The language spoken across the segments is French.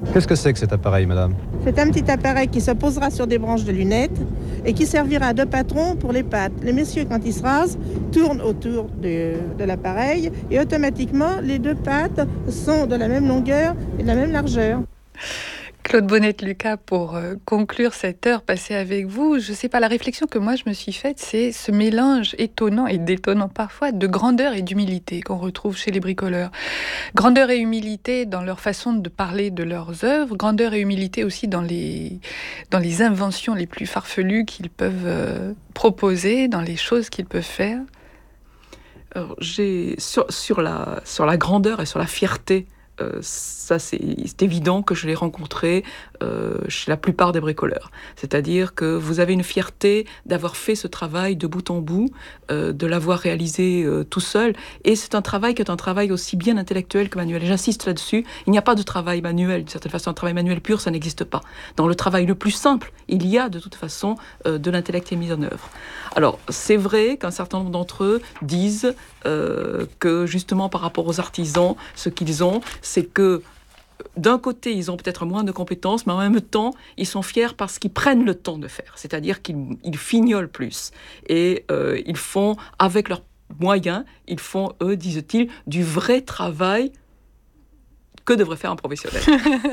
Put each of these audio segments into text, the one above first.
Qu'est-ce que c'est que cet appareil, madame? C'est un petit appareil qui se posera sur des branches de lunettes et qui servira de patron pour les pattes. Les messieurs, quand ils se rasent, tournent autour de l'appareil et automatiquement, les deux pattes sont de la même longueur et de la même largeur. Claude Bonnette-Lucas, pour conclure cette heure passée avec vous, je ne sais pas, la réflexion que moi je me suis faite, c'est ce mélange étonnant et détonnant parfois de grandeur et d'humilité qu'on retrouve chez les bricoleurs. Grandeur et humilité dans leur façon de parler de leurs œuvres, grandeur et humilité aussi dans les inventions les plus farfelues qu'ils peuvent proposer, dans les choses qu'ils peuvent faire. Alors, sur la grandeur et sur la fierté, ça c'est évident que je l'ai rencontré chez la plupart des bricoleurs. C'est-à-dire que vous avez une fierté d'avoir fait ce travail de bout en bout, de l'avoir réalisé tout seul. Et c'est un travail qui est un travail aussi bien intellectuel que manuel. Et j'insiste là-dessus, il n'y a pas de travail manuel. D'une certaine façon, un travail manuel pur, ça n'existe pas. Dans le travail le plus simple, il y a de toute façon de l'intellect qui est mis en œuvre. Alors, c'est vrai qu'un certain nombre d'entre eux disent que justement par rapport aux artisans, ce qu'ils ont, c'est que d'un côté, ils ont peut-être moins de compétences, mais en même temps, ils sont fiers parce qu'ils prennent le temps de faire. C'est-à-dire qu'ils fignolent plus. Et ils font, avec leurs moyens, ils font, eux, disent-ils, du vrai travail que devrait faire un professionnel.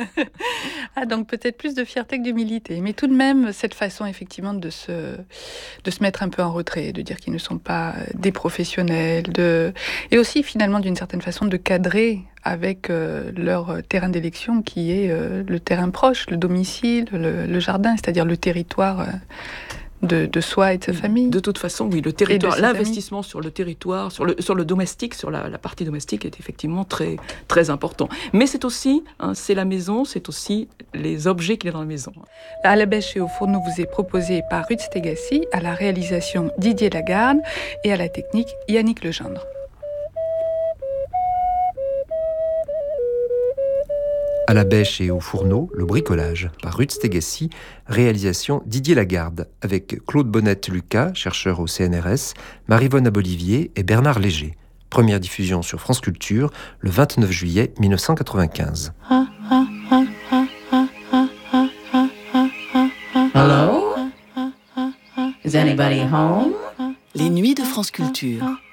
Donc peut-être plus de fierté que d'humilité. Mais tout de même, cette façon, effectivement, de se mettre un peu en retrait, de dire qu'ils ne sont pas des professionnels, et aussi, finalement, d'une certaine façon, de cadrer avec leur terrain d'élection, qui est le terrain proche, le domicile, le jardin, c'est-à-dire le territoire de soi et de sa famille. De toute façon, oui, le territoire, l'investissement sur le territoire, sur le domestique, sur la partie domestique est effectivement très, très important. Mais c'est aussi, c'est la maison, c'est aussi les objets qu'il y a dans la maison. À la bêche et au fourneau vous est proposé par Ruth Stegassi, à la réalisation Didier Lagarde et à la technique Yannick Legendre. À la bêche et au fourneau, le bricolage, par Ruth Stegassi, réalisation Didier Lagarde, avec Claude Bonnette-Lucas, chercheur au CNRS, Maryvonne Abolivier et Bernard Léger. Première diffusion sur France Culture, le 29 juillet 1995. Hello? Is anybody home? Les nuits de France Culture.